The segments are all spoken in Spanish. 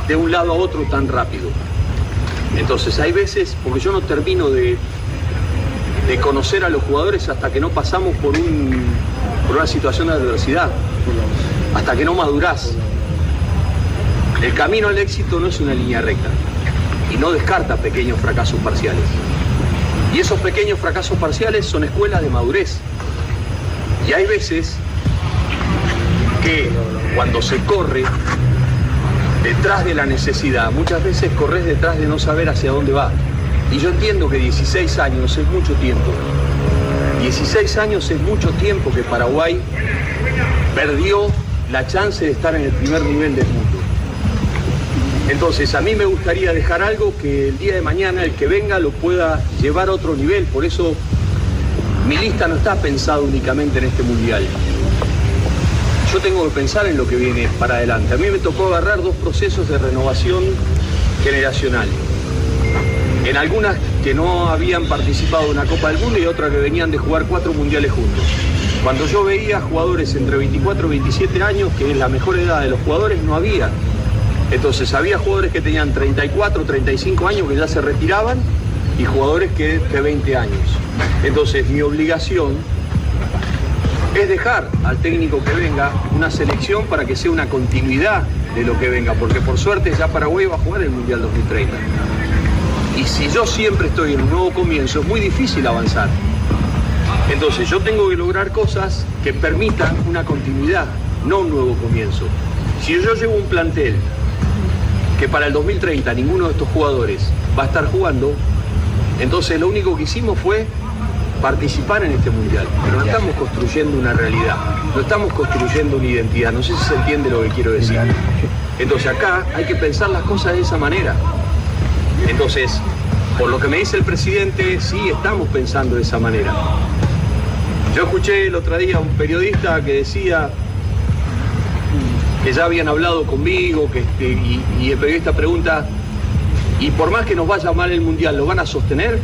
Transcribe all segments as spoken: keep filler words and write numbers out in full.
de un lado a otro tan rápido. Entonces hay veces, porque yo no termino de, de conocer a los jugadores hasta que no pasamos por, un, por una situación de adversidad, hasta que no madurás. El camino al éxito no es una línea recta y no descarta pequeños fracasos parciales. Y esos pequeños fracasos parciales son escuelas de madurez. Y hay veces que cuando se corre detrás de la necesidad, muchas veces corres detrás de no saber hacia dónde va. Y yo entiendo que dieciséis años es mucho tiempo. dieciséis años es mucho tiempo que Paraguay perdió la chance de estar en el primer nivel del mundo. Entonces, a mí me gustaría dejar algo que el día de mañana el que venga lo pueda llevar a otro nivel. Por eso mi lista no está pensada únicamente en este mundial. Yo tengo que pensar en lo que viene para adelante. A mí me tocó agarrar dos procesos de renovación generacional. En algunas que no habían participado en una Copa del Mundo y otras que venían de jugar cuatro mundiales juntos. Cuando yo veía jugadores entre veinticuatro y veintisiete años, que es la mejor edad de los jugadores, no había. Entonces había jugadores que tenían treinta y cuatro, treinta y cinco años que ya se retiraban y jugadores que de veinte años. Entonces mi obligación es dejar al técnico que venga una selección para que sea una continuidad de lo que venga, porque por suerte ya Paraguay va a jugar el Mundial dos mil treinta. Y si yo siempre estoy en un nuevo comienzo, es muy difícil avanzar. Entonces yo tengo que lograr cosas que permitan una continuidad, no un nuevo comienzo. Si yo llevo un plantel que para el dos mil treinta ninguno de estos jugadores va a estar jugando, entonces lo único que hicimos fue participar en este mundial, pero no estamos construyendo una realidad, no estamos construyendo una identidad, no sé si se entiende lo que quiero decir. Entonces acá hay que pensar las cosas de esa manera. Entonces, por lo que me dice el presidente, sí estamos pensando de esa manera. Yo escuché el otro día a un periodista que decía que ya habían hablado conmigo, que, que, y, y el periodista pregunta, ¿y por más que nos vaya mal el mundial, lo van a sostener?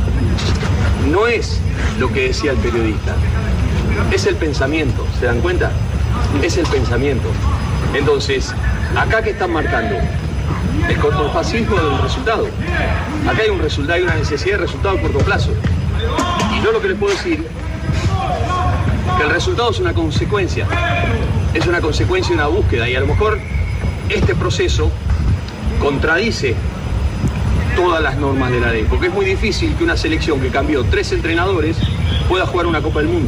No es lo que decía el periodista, es el pensamiento, ¿se dan cuenta? Es el pensamiento. Entonces, acá que están marcando el cortoplacismo del resultado. Acá hay un resultado, hay una necesidad de resultado a corto plazo. Y yo lo que les puedo decir, que el resultado es una consecuencia, es una consecuencia de una búsqueda, y a lo mejor este proceso contradice todas las normas de la ley, porque es muy difícil que una selección que cambió tres entrenadores pueda jugar una Copa del Mundo.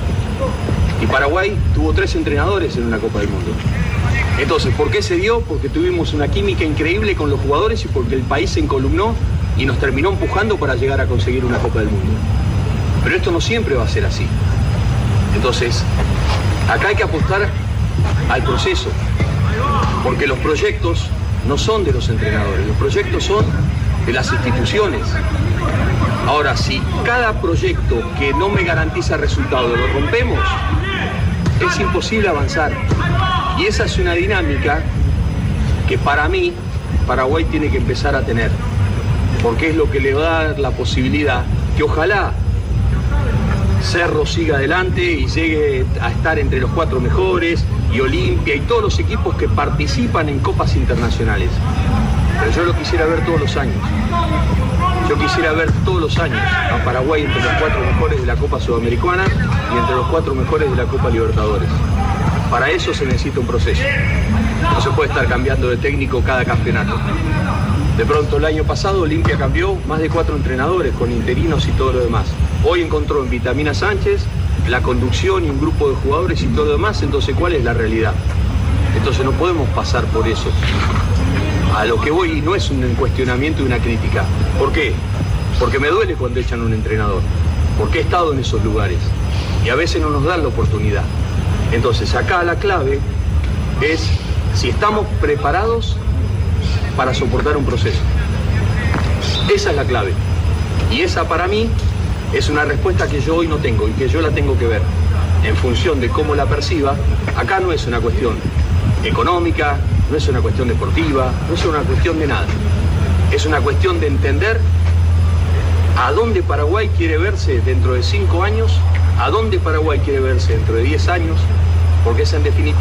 Y Paraguay tuvo tres entrenadores en una Copa del Mundo. Entonces, ¿por qué se dio? Porque tuvimos una química increíble con los jugadores y porque el país se encolumnó y nos terminó empujando para llegar a conseguir una Copa del Mundo. Pero esto no siempre va a ser así. Entonces, acá hay que apostar al proceso, porque los proyectos no son de los entrenadores, los proyectos son de las instituciones. Ahora, si cada proyecto que no me garantiza resultado lo rompemos, es imposible avanzar. Y esa es una dinámica que para mí Paraguay tiene que empezar a tener, porque es lo que le va a dar la posibilidad que ojalá Cerro siga adelante y llegue a estar entre los cuatro mejores, y Olimpia y todos los equipos que participan en copas internacionales. Pero yo lo quisiera ver todos los años. Yo quisiera ver todos los años a Paraguay entre los cuatro mejores de la Copa Sudamericana y entre los cuatro mejores de la Copa Libertadores. Para eso se necesita un proceso. No se puede estar cambiando de técnico cada campeonato. De pronto el año pasado Olimpia cambió más de cuatro entrenadores con interinos y todo lo demás. Hoy encontró en Vitamina Sánchez la conducción y un grupo de jugadores y todo lo demás. Entonces, ¿cuál es la realidad? Entonces no podemos pasar por eso. A lo que voy no es un cuestionamiento y una crítica. ¿Por qué? Porque me duele cuando echan a un entrenador. Porque he estado en esos lugares y a veces no nos dan la oportunidad. Entonces acá la clave es si estamos preparados para soportar un proceso. Esa es la clave. Y esa para mí es una respuesta que yo hoy no tengo y que yo la tengo que ver en función de cómo la perciba. Acá no es una cuestión económica, no es una cuestión deportiva, no es una cuestión de nada. Es una cuestión de entender a dónde Paraguay quiere verse dentro de cinco años, a dónde Paraguay quiere verse dentro de diez años, porque es en definitiva